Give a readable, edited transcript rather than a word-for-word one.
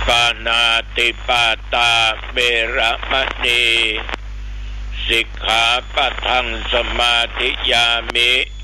ปานาติปาตาเวระมณีสิกขาปะทังสมาธิยามิ